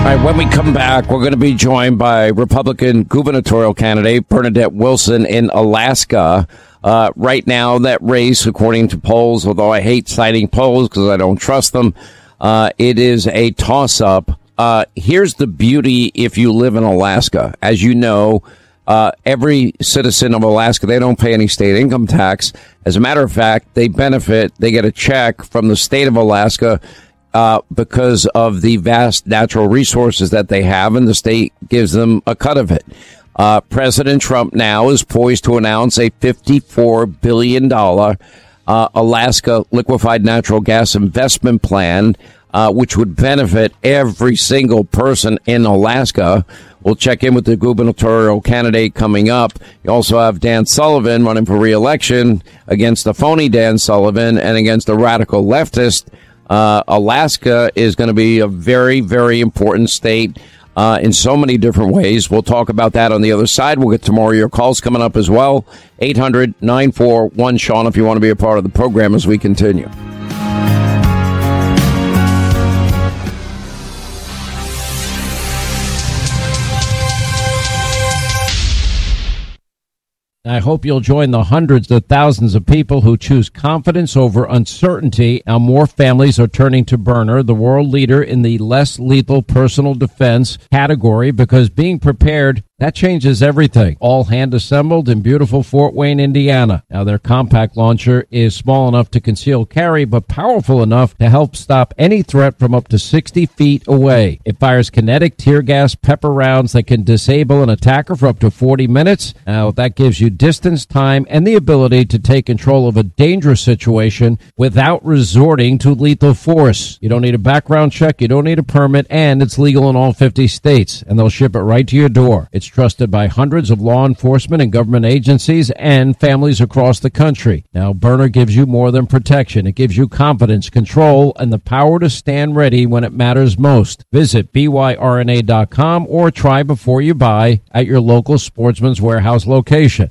right, when we come back, we're going to be joined by Republican gubernatorial candidate Bernadette Wilson in Alaska. Right now, that race, according to polls, although I hate citing polls because I don't trust them, it is a toss-up. Here's the beauty if you live in Alaska. As you know, every citizen of Alaska, they don't pay any state income tax. As a matter of fact, they benefit. They get a check from the state of Alaska because of the vast natural resources that they have, and the state gives them a cut of it. President Trump now is poised to announce a $54 billion Alaska liquefied natural gas investment plan, which would benefit every single person in Alaska. We'll check in with the gubernatorial candidate coming up. You also have Dan Sullivan running for re-election against the phony Dan Sullivan and against the radical leftist. Alaska is going to be a very, very important state in so many different ways. We'll talk about that on the other side. We'll get to more of your calls coming up as well. 800-941-SEAN if you want to be a part of the program as we continue. I hope you'll join the hundreds of thousands of people who choose confidence over uncertainty. Now, more families are turning to Byrna, the world leader in the less lethal personal defense category, because being prepared, that changes everything. All hand assembled in beautiful Fort Wayne, Indiana. Now, their compact launcher is small enough to conceal carry, but powerful enough to help stop any threat from up to 60 feet away. It fires kinetic tear gas pepper rounds that can disable an attacker for up to 40 minutes. Now, that gives you distance, time, and the ability to take control of a dangerous situation without resorting to lethal force. You don't need a background check, you don't need a permit, and it's legal in all 50 states, and they'll ship it right to your door. It's trusted by hundreds of law enforcement and government agencies and families across the country. Now, Byrna gives you more than protection. It gives you confidence, control, and the power to stand ready when it matters most. Visit byrna.com or try before you buy at your local Sportsman's Warehouse location.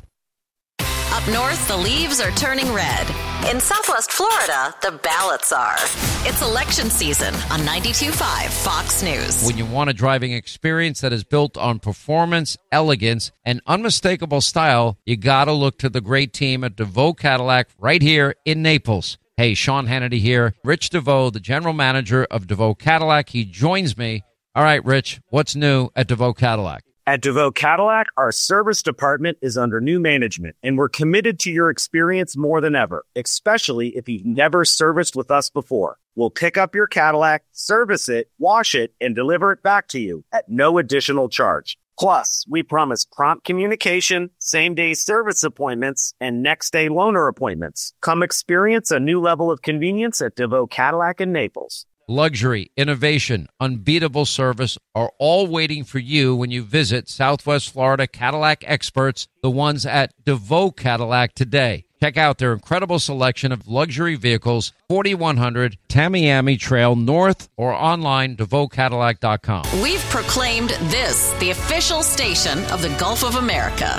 Up north, the leaves are turning red. In Southwest Florida, the ballots are. It's election season on 92.5 Fox News. When you want a driving experience that is built on performance, elegance, and unmistakable style, you gotta look to the great team at DeVoe Cadillac right here in Naples. Hey, Sean Hannity here. Rich DeVoe, the general manager of DeVoe Cadillac. He joins me. All right, Rich, what's new at DeVoe Cadillac? At DeVoe Cadillac, our service department is under new management, and we're committed to your experience more than ever, especially if you've never serviced with us before. We'll pick up your Cadillac, service it, wash it, and deliver it back to you at no additional charge. Plus, we promise prompt communication, same-day service appointments, and next-day loaner appointments. Come experience a new level of convenience at DeVoe Cadillac in Naples. Luxury, innovation, unbeatable service are all waiting for you when you visit Southwest Florida Cadillac experts, the ones at DeVoe Cadillac today. Check out their incredible selection of luxury vehicles, 4100 Tamiami Trail North, or online, DeVoeCadillac.com. We've proclaimed this the official station of the Gulf of America.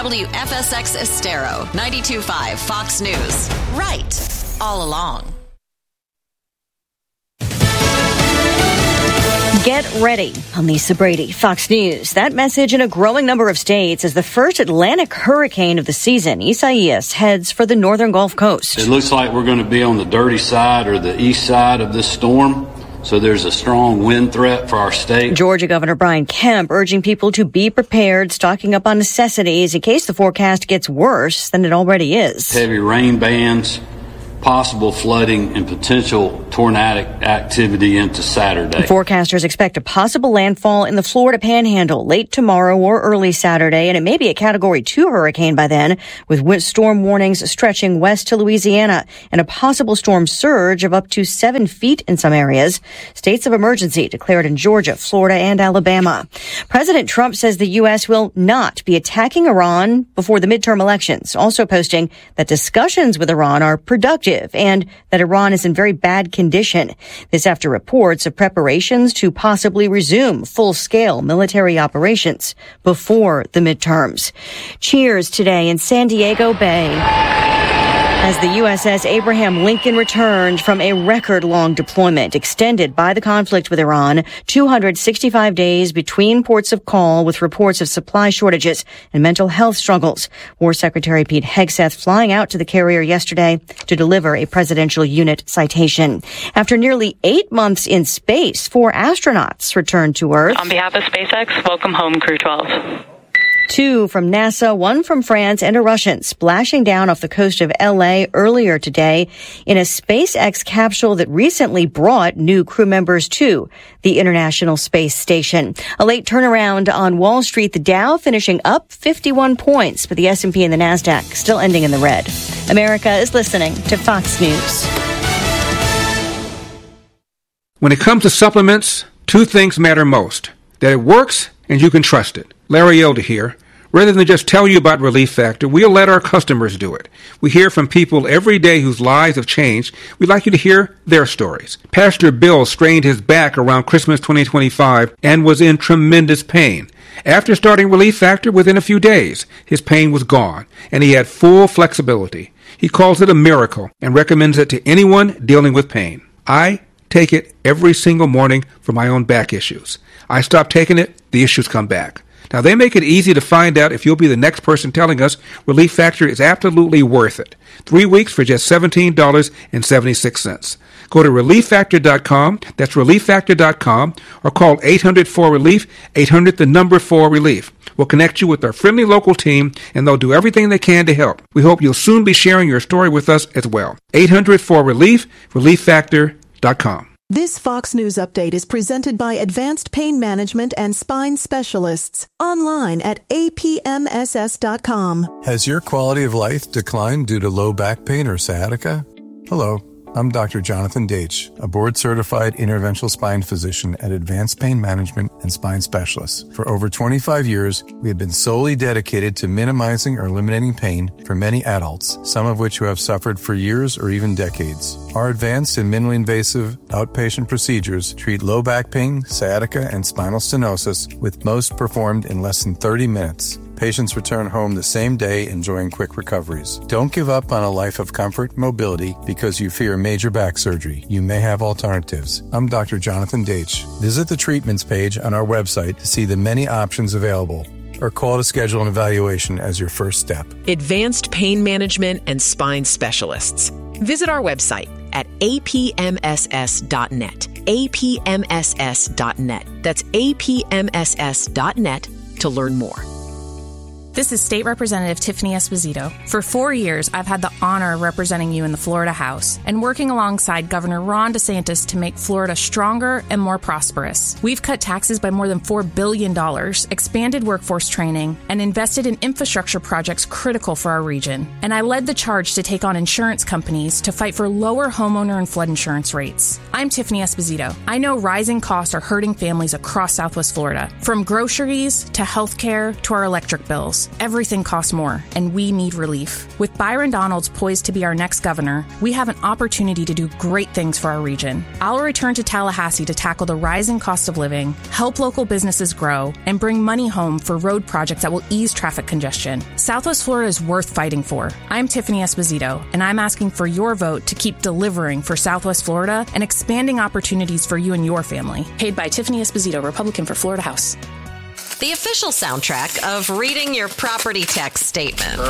WFSX Estero, 92.5 Fox News. Right all along. Get ready. I'm Lisa Brady, Fox News. That message in a growing number of states as the first Atlantic hurricane of the season, Isaias, heads for the northern Gulf Coast. It looks like we're going to be on the dirty side or the east side of this storm. So there's a strong wind threat for our state. Georgia Governor Brian Kemp urging people to be prepared, stocking up on necessities in case the forecast gets worse than it already is. Heavy rain bands, possible flooding, and potential tornadic activity into Saturday. Forecasters expect a possible landfall in the Florida Panhandle late tomorrow or early Saturday, and it may be a Category 2 hurricane by then, with storm warnings stretching west to Louisiana and a possible storm surge of up to 7 feet in some areas. States of emergency declared in Georgia, Florida, and Alabama. President Trump says the U.S. will not be attacking Iran before the midterm elections, also posting that discussions with Iran are productive and that Iran is in very bad condition. This after reports of preparations to possibly resume full-scale military operations before the midterms. Cheers today in San Diego Bay. As the USS Abraham Lincoln returned from a record-long deployment extended by the conflict with Iran, 265 days between ports of call with reports of supply shortages and mental health struggles. War Secretary Pete Hegseth flying out to the carrier yesterday to deliver a presidential unit citation. After nearly 8 months in space, 4 astronauts returned to Earth. On behalf of SpaceX, welcome home, Crew 12. 2 from NASA, 1 from France, and a Russian splashing down off the coast of L.A. earlier today in a SpaceX capsule that recently brought new crew members to the International Space Station. A late turnaround on Wall Street, the Dow finishing up 51 points, but the S&P and the NASDAQ still ending in the red. America is listening to Fox News. When it comes to supplements, 2 things matter most: that it works and you can trust it. Larry Elder here. Rather than just tell you about Relief Factor, we'll let our customers do it. We hear from people every day whose lives have changed. We'd like you to hear their stories. Pastor Bill strained his back around Christmas 2025 and was in tremendous pain. After starting Relief Factor, within a few days, his pain was gone, and he had full flexibility. He calls it a miracle and recommends it to anyone dealing with pain. I take it every single morning for my own back issues. I stop taking it, the issues come back. Now, they make it easy to find out if you'll be the next person telling us Relief Factor is absolutely worth it. 3 weeks for just $17.76. Go to ReliefFactor.com, that's ReliefFactor.com, or call 800-4RELIEF, 800-4RELIEF. We'll connect you with our friendly local team, and they'll do everything they can to help. We hope you'll soon be sharing your story with us as well. 800-4RELIEF, ReliefFactor.com. This Fox News update is presented by Advanced Pain Management and Spine Specialists. Online at apmss.com. Has your quality of life declined due to low back pain or sciatica? Hello, I'm Dr. Jonathan Deitch, a board-certified interventional spine physician at Advanced Pain Management and Spine Specialists. For over 25 years, we have been solely dedicated to minimizing or eliminating pain for many adults, some of which who have suffered for years or even decades. Our advanced and minimally invasive outpatient procedures treat low back pain, sciatica, and spinal stenosis, with most performed in less than 30 minutes. Patients return home the same day, enjoying quick recoveries. Don't give up on a life of comfort and mobility because you fear major back surgery. You may have alternatives. I'm Dr. Jonathan Deitch. Visit the treatments page on our website to see the many options available, or call to schedule an evaluation as your first step. Advanced Pain Management and Spine Specialists. Visit our website at apmss.net. apmss.net. That's apmss.net to learn more. This is State Representative Tiffany Esposito. For 4 years, I've had the honor of representing you in the Florida House and working alongside Governor Ron DeSantis to make Florida stronger and more prosperous. We've cut taxes by more than $4 billion, expanded workforce training, and invested in infrastructure projects critical for our region. And I led the charge to take on insurance companies to fight for lower homeowner and flood insurance rates. I'm Tiffany Esposito. I know rising costs are hurting families across Southwest Florida, from groceries to healthcare to our electric bills. Everything costs more, and we need relief. With Byron Donalds poised to be our next governor, we have an opportunity to do great things for our region. I'll return to Tallahassee to tackle the rising cost of living, help local businesses grow, and bring money home for road projects that will ease traffic congestion. Southwest Florida is worth fighting for. I'm Tiffany Esposito, and I'm asking for your vote to keep delivering for Southwest Florida and expanding opportunities for you and your family. Paid by Tiffany Esposito, Republican for Florida House. The official soundtrack of reading your property tax statement.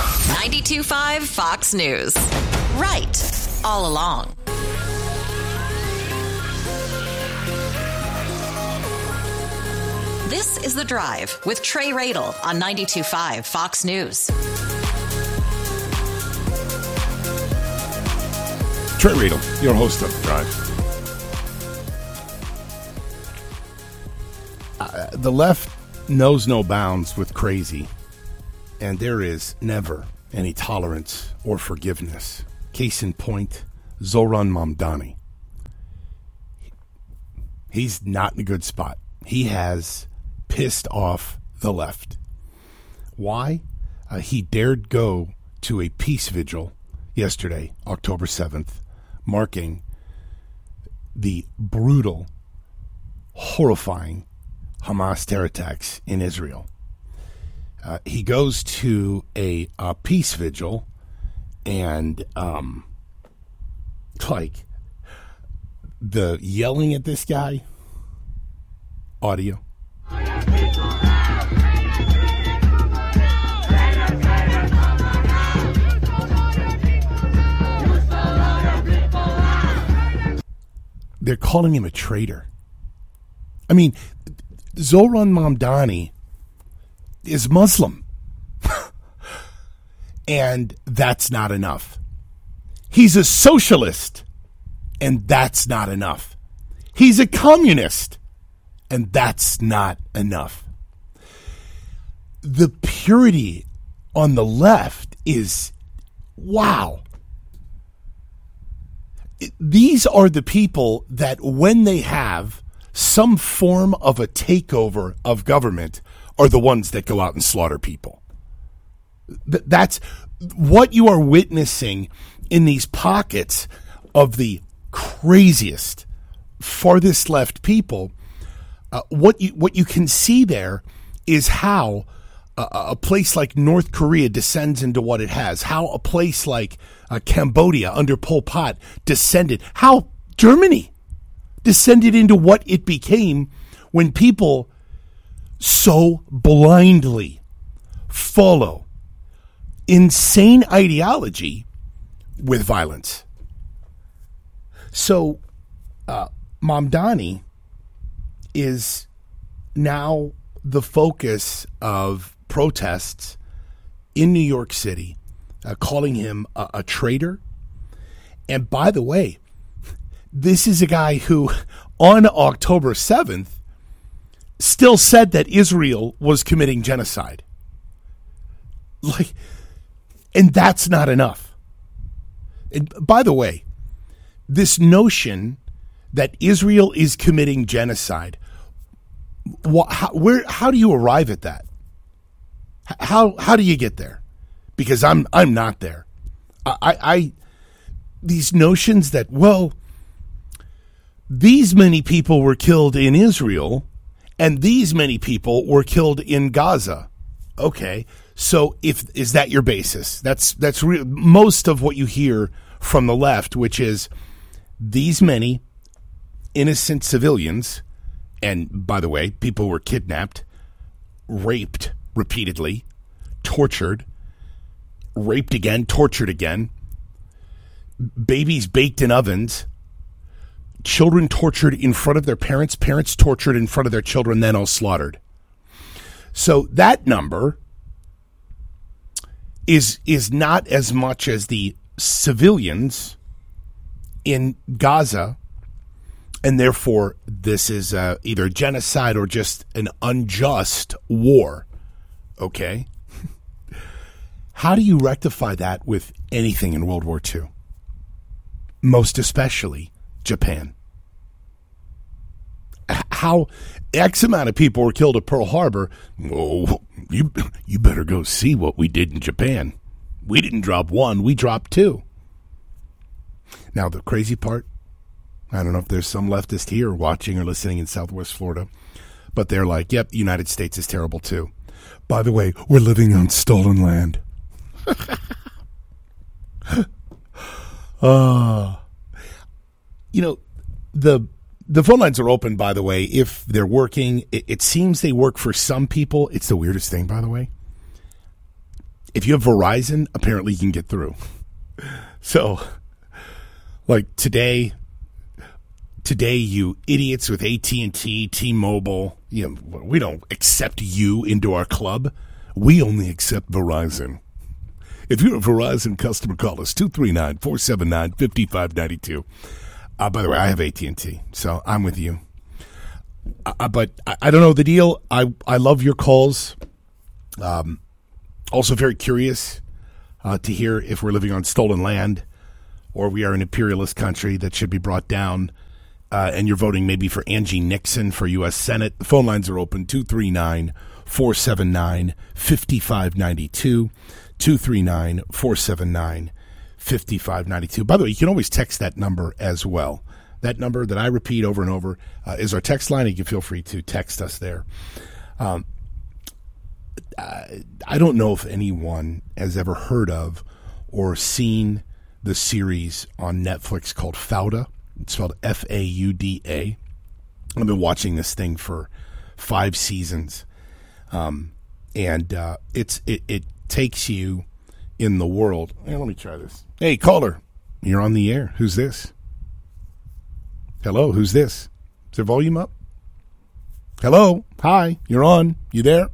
92.5 Fox News. Right. All along. This is The Drive with Trey Radel on 92.5 Fox News. Trey Radel, your host of The Drive. The left knows no bounds with crazy, and there is never any tolerance or forgiveness. Case in point, Zoran Mamdani. He's not in a good spot. He has pissed off the left. Why? He dared go to a peace vigil yesterday, October 7th, marking the brutal, horrifying Hamas terror attacks in Israel. He goes to a peace vigil, And, like, the yelling at this guy, audio. They're calling him a traitor. I mean, Zohran Mamdani is Muslim. And that's not enough. He's a socialist, and that's not enough. He's a communist, and that's not enough. The purity on the left is, wow. These are the people that when they have some form of a takeover of government are the ones that go out and slaughter people. That's what you are witnessing in these pockets of the craziest, farthest left people. What you can see there is how a place like North Korea descends into what it has, how a place like Cambodia under Pol Pot descended, how Germany descended into what it became when people so blindly follow insane ideology with violence. So Mamdani is now the focus of protests in New York City, calling him a traitor. And by the way, this is a guy who on October 7th still said that Israel was committing genocide. And that's not enough. And by the way, this notion that Israel is committing genocide, how do you arrive at that? How do you get there? Because I'm not there. I these notions that, well, these many people were killed in Israel and these many people were killed in Gaza. Okay, so is that your basis? That's most of what you hear from the left, which is these many innocent civilians, and by the way, people were kidnapped, raped repeatedly, tortured, raped again, tortured again, babies baked in ovens, children tortured in front of their parents, parents tortured in front of their children, then all slaughtered. So that number is not as much as the civilians in Gaza, and therefore this is either genocide or just an unjust war. Okay? How do you rectify that with anything in World War II? Most especially Japan. How X amount of people were killed at Pearl Harbor. Oh, you better go see what we did in Japan. We didn't drop one, we dropped two. Now, the crazy part, I don't know if there's some leftist here watching or listening in Southwest Florida, but they're like, yep, the United States is terrible too. By the way, we're living on stolen land. The phone lines are open, by the way, if they're working. It seems they work for some people. It's the weirdest thing, by the way. If you have Verizon, apparently you can get through. So, like today, you idiots with AT&T, T-Mobile, we don't accept you into our club. We only accept Verizon. If you're a Verizon customer, call us 239-479-5592. By the way, I have AT&T, so I'm with you. But I don't know the deal. I love your calls. Also very curious to hear if we're living on stolen land or we are an imperialist country that should be brought down. And you're voting maybe for Angie Nixon for U.S. Senate. The phone lines are open, 239-479-5592, 239-479-5592. By the way, you can always text that number as well. That number that I repeat over and over is our text line. You can feel free to text us there. I don't know if anyone has ever heard of or seen the series on Netflix called Fauda. It's spelled Fauda. I've been watching this thing for 5 seasons, and it takes you in the world. Hey, let me try this. Hey, caller, you're on the air. Who's this? Hello, who's this? Is there volume up? Hello, hi, you're on. You there?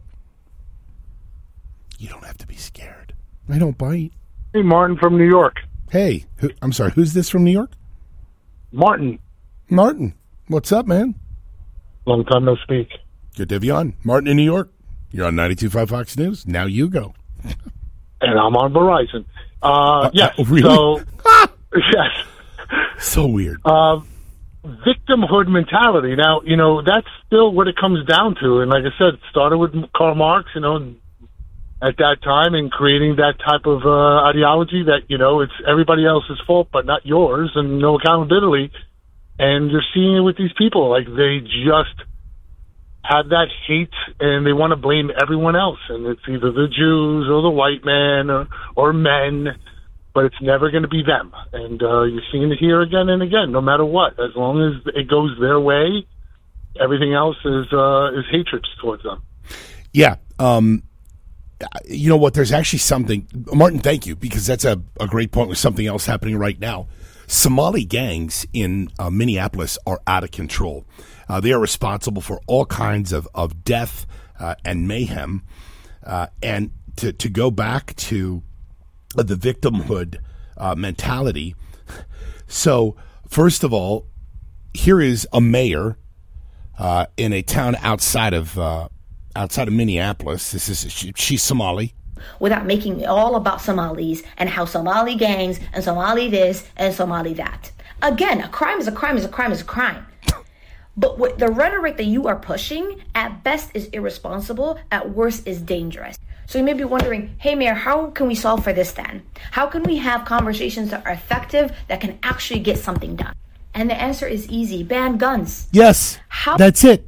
You don't have to be scared. I don't bite. Hey, Martin from New York. Hey, I'm sorry, who's this from New York? Martin. Martin, what's up, man? Long time no speak. Good to have you on. Martin in New York. You're on 92.5 Fox News. Now you go. And I'm on Verizon. Yes. Really? So, yes. So weird. Victimhood mentality. Now, that's still what it comes down to. And like I said, it started with Karl Marx, at that time, and creating that type of ideology that, it's everybody else's fault but not yours, and no accountability. And you're seeing it with these people. Like, they just have that hate, and they want to blame everyone else. And it's either the Jews or the white man or men, but it's never going to be them. And you're seeing it here again and again, no matter what. As long as it goes their way, everything else is hatred towards them. Yeah. You know what? There's actually something, Martin, thank you, because that's a great point with something else happening right now. Somali gangs in Minneapolis are out of control. They are responsible for all kinds of death and mayhem. And to go back to the victimhood mentality. So, first of all, here is a mayor in a town outside of Minneapolis. She's Somali. Without making it all about Somalis and how Somali gangs and Somali this and Somali that. Again, a crime is a crime is a crime is a crime. But with the rhetoric that you are pushing, at best is irresponsible, at worst is dangerous. So you may be wondering, hey, Mayor, how can we solve for this then? How can we have conversations that are effective, that can actually get something done? And the answer is easy. Ban guns. Yes, that's it.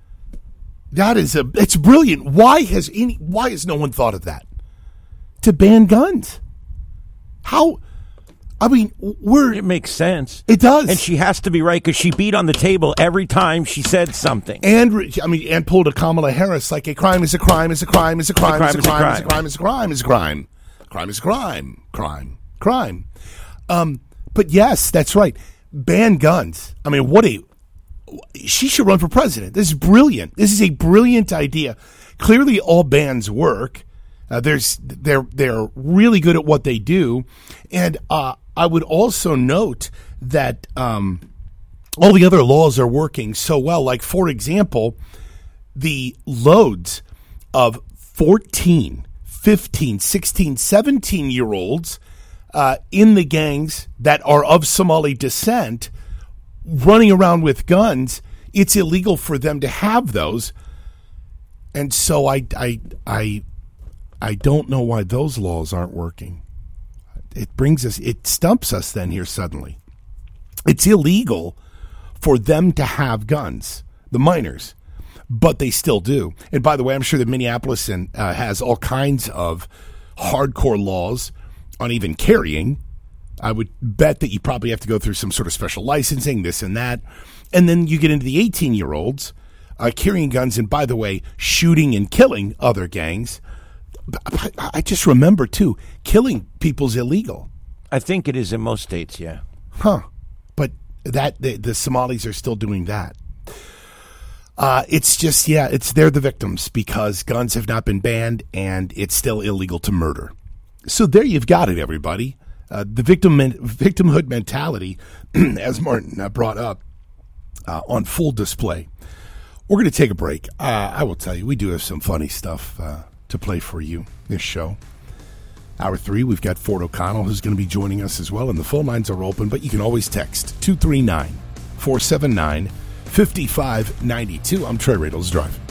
It's brilliant. Why has no one thought of that? To ban guns. How? I mean, it makes sense. It does. And she has to be right because she beat on the table every time she said something. And pulled a Kamala Harris like a crime is a crime is a crime is a crime is a crime is a crime is a crime is a crime. Crime is a crime. Crime. But yes, that's right. Ban guns. I mean, she should run for president. This is brilliant. This is a brilliant idea. Clearly all bans work. They're really good at what they do. And I would also note that all the other laws are working so well. Like, for example, the loads of 14, 15, 16, 17-year-olds in the gangs that are of Somali descent running around with guns, it's illegal for them to have those. And so I don't know why those laws aren't working. It stumps us then here suddenly. It's illegal for them to have guns, the minors, but they still do. And by the way, I'm sure that Minneapolis has all kinds of hardcore laws on even carrying. I would bet that you probably have to go through some sort of special licensing, this and that. And then you get into the 18-year-olds carrying guns and, by the way, shooting and killing other gangs. I just remember, too, killing people's illegal. I think it is in most states, yeah. Huh. But the Somalis are still doing that. It's just, they're the victims because guns have not been banned and it's still illegal to murder. So there you've got it, everybody. The victimhood mentality, as Martin brought up, on full display. We're going to take a break. I will tell you, we do have some funny stuff to play for you this show. Hour 3, we've got Ford O'Connell who's going to be joining us as well, and the phone lines are open, but you can always text 239-479-5592. I'm Trey Radels driving.